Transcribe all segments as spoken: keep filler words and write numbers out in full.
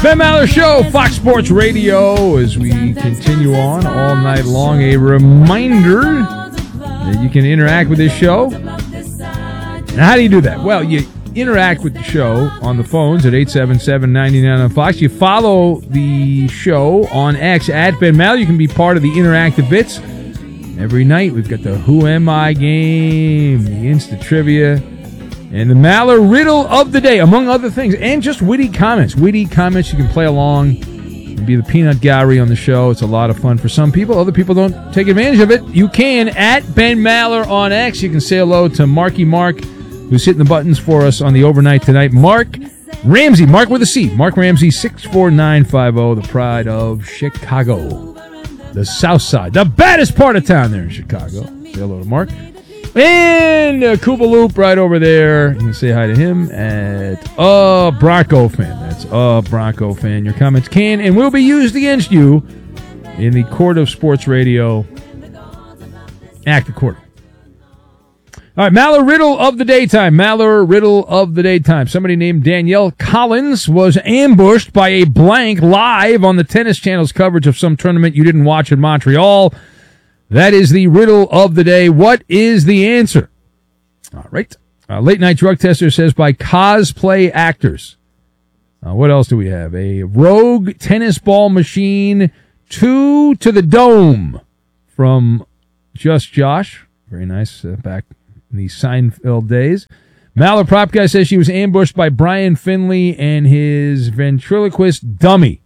Ben Maller Show, Fox Sports Radio, as we continue on all night long. A reminder that you can interact with this show. Now, how do you do that? Well, you interact with the show on the phones at eight seven seven, nine nine on Fox. You follow the show on X at Ben Maller. You can be part of the interactive bits. Every night we've got the Who Am I game, the Insta Trivia, and the Maller Riddle of the Day, among other things, and just witty comments. Witty comments, you can play along and be the peanut gallery on the show. It's a lot of fun for some people. Other people don't take advantage of it. You can, at Ben Maller on X. You can say hello to Marky Mark, who's hitting the buttons for us on the overnight tonight. Mark Ramsey, Mark with a C. Mark Ramsey, six four nine five zero, the pride of Chicago. The South Side, the baddest part of town there in Chicago. Say hello to Mark. And uh, Koopa Loop right over there. You can say hi to him at a Bronco fan. That's a Bronco fan. Your comments can and will be used against you in the court of sports radio. Act accordingly. All right, Maller Riddle of the Daytime. Maller Riddle of the Daytime. Somebody named Danielle Collins was ambushed by a blank live on the Tennis Channel's coverage of some tournament you didn't watch in Montreal. That is the riddle of the day. What is the answer? All right. Uh, late Night Drug Tester says by cosplay actors. Uh, what else do we have? A rogue tennis ball machine, two to the dome from Just Josh. Very nice. Uh, back in the Seinfeld days. Maller Prop Guy says she was ambushed by Brian Finley and his ventriloquist dummy.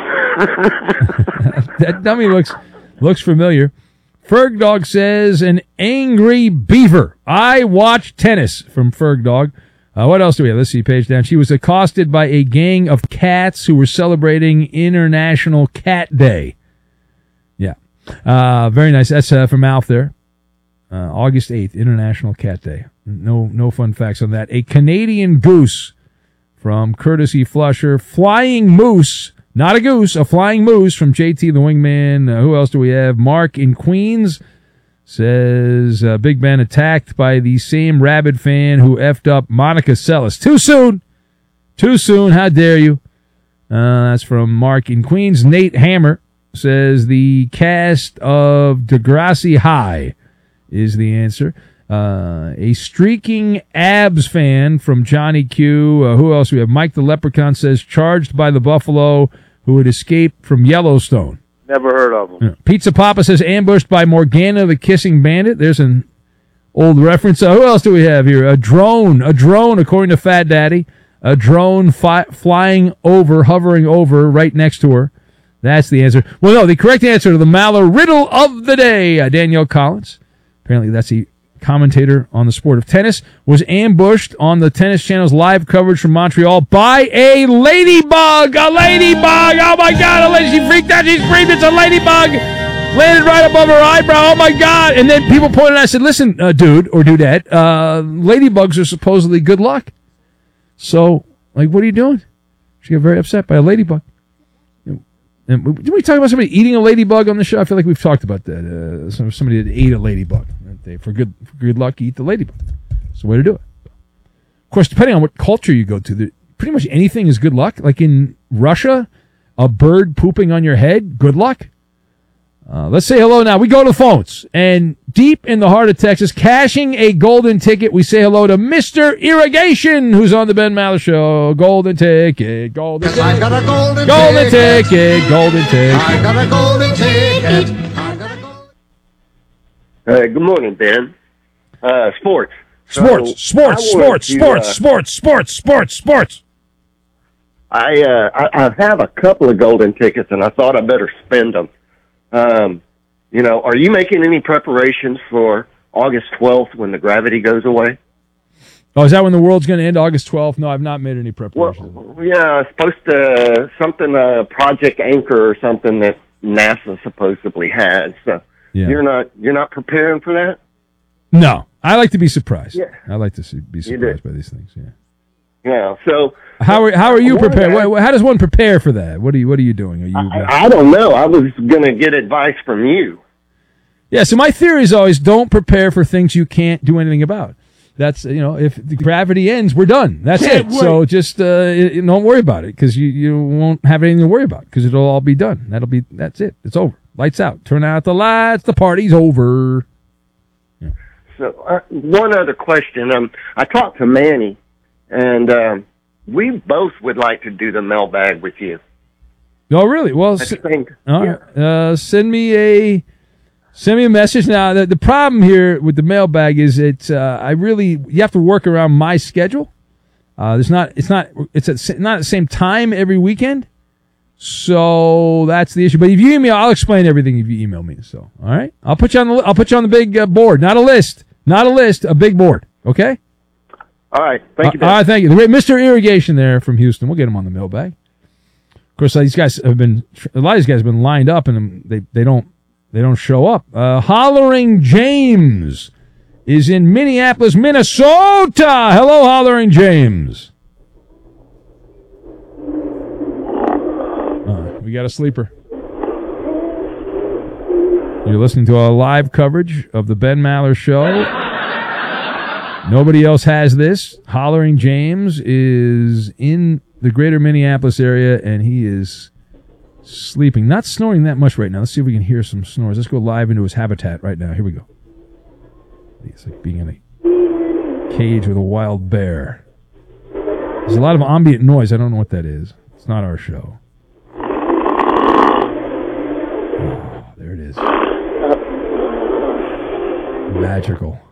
That dummy looks looks familiar. Ferg Dog says an angry beaver. I watch tennis from Ferg Dog. Uh, what else do we have? Let's see, page down. She was accosted by a gang of cats who were celebrating International Cat Day. Yeah. Uh, very nice. That's uh, from Alf there. Uh, August eighth, International Cat Day. No no fun facts on that. A Canadian goose from Courtesy Flusher. Flying moose, not a goose, a flying moose from J T the Wingman. Uh, who else do we have? Mark in Queens says uh, Big Ben attacked by the same rabid fan who effed up Monica Seles. Too soon. Too soon. How dare you? Uh, that's from Mark in Queens. Nate Hammer says the cast of Degrassi High is the answer. Uh, a streaking abs fan from Johnny Q. Uh, who else we have? Mike the Leprechaun says charged by the buffalo who had escaped from Yellowstone. Never heard of them. Yeah. Pizza Papa says ambushed by Morgana the Kissing Bandit. There's an old reference. Uh, who else do we have here? A drone. A drone, according to Fat Daddy. A drone fi- flying over, hovering over, right next to her. That's the answer. Well, no, the correct answer to the Maller Riddle of the Day, uh, Danielle Collins. Apparently that's a commentator on the sport of tennis, was ambushed on the Tennis Channel's live coverage from Montreal by a ladybug. A ladybug! Oh, my God! A lady, she freaked out. She screamed, it's a ladybug! Landed right above her eyebrow. Oh, my God! And then people pointed out, I said, listen, uh, dude, or dudette, uh, ladybugs are supposedly good luck. So, like, what are you doing? She got very upset by a ladybug. And did we talk about somebody eating a ladybug on the show? I feel like we've talked about that. Uh, somebody that ate a ladybug. They, for good for good luck, eat the ladybug. It's the way to do it. Of course, depending on what culture you go to, the, pretty much anything is good luck. Like in Russia, a bird pooping on your head, good luck. Uh, let's say hello now. We go to the phones. And deep in the heart of Texas, cashing a golden ticket, we say hello to Mister Irrigation, who's on the Ben Maller Show. Golden ticket, golden ticket. I got a golden, golden ticket. ticket. Golden ticket. I got a golden ticket. I got a golden Uh, good morning, Ben. Uh, sports. Sports, So, sports, I sports, to, sports, uh, sports, sports, sports, sports. I, uh, I I have a couple of golden tickets, and I thought I better spend them. Um, you know, are you making any preparations for August twelfth when the gravity goes away? Oh, is that when the world's going to end, August twelfth? No, I've not made any preparations. Well, yeah, it's supposed to, something, uh, Project Anchor or something that NASA supposedly has. So Yeah. you're not, you're not preparing for that? No, I like to be surprised. Yeah. I like to see, be surprised by these things. Yeah. Yeah. So how are how are you I wanted prepared? to What- How does one prepare for that? What are you What are you doing? Are you? uh, I, I don't know. I was going to get advice from you. Yeah. So my theory is always don't prepare for things you can't do anything about. that's, you know, if the gravity ends, we're done. That's Can't it. wait. So just uh, you- don't worry about it because you, you won't have anything to worry about because it'll all be done. That'll be that's it. It's over. Lights out. Turn out the lights. The party's over. So uh, one other question. Um, I talked to Manny, and um, we both would like to do the mailbag with you. Oh, really? Well, I s- think. all yeah. right. Uh, send me a send me a message. Now, the, the problem here with the mailbag is it's uh, I really you have to work around my schedule. Uh, there's not it's not it's at, s- not at the same time every weekend. So that's the issue. But if you email, I'll explain everything if you email me. So, all right, I'll put you on the I'll put you on the big uh, board, not a list, not a list, a big board. Okay. All right. Thank you. Uh, all right, thank you. The great Mister Irrigation there from Houston. We'll get him on the mailbag. Of course, uh, these guys have been a lot of these guys have been lined up, and they they don't they don't show up. Uh, Hollering James is in Minneapolis, Minnesota. Hello, Hollering James. Uh, we got a sleeper. You're listening to a live coverage of the Ben Maller Show. Nobody else has this. Hollering James is in the greater Minneapolis area, and he is sleeping. Not snoring that much right now. Let's see if we can hear some snores. Let's go live into his habitat right now. Here we go. It's like being in a cage with a wild bear. There's a lot of ambient noise. I don't know what that is. It's not our show. Oh, there it is. Magical.